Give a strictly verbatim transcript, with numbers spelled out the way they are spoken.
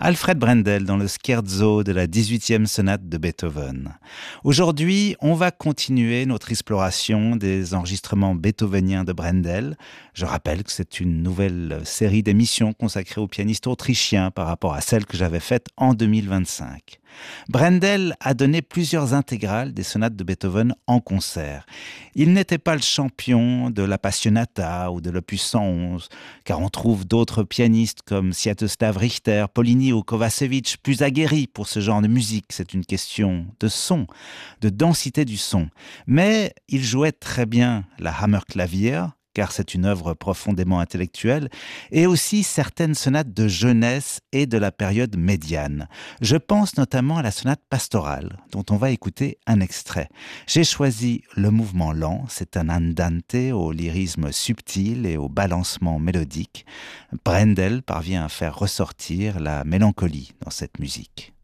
Alfred Brendel dans le scherzo de la dix-huitième sonate de Beethoven. Aujourd'hui, on va continuer notre exploration des enregistrements beethoveniens de Brendel. Je rappelle que c'est une nouvelle série d'émissions consacrée au pianiste autrichien par rapport à celle que j'avais faite en deux mille vingt-cinq. Brendel a donné plusieurs intégrales des sonates de Beethoven en concert. Il n'était pas le champion de la Passionata ou de l'opus cent onze, car on trouve d'autres pianistes comme Sviatoslav Richter, Poligny ou Kovacevic plus aguerris pour ce genre de musique. C'est une question de son, de densité du son. Mais il jouait très bien la Hammerklavier, car c'est une œuvre profondément intellectuelle, et aussi certaines sonates de jeunesse et de la période médiane. Je pense notamment à la sonate pastorale, dont on va écouter un extrait. J'ai choisi le mouvement lent, c'est un andante au lyrisme subtil et au balancement mélodique. Brendel parvient à faire ressortir la mélancolie dans cette musique.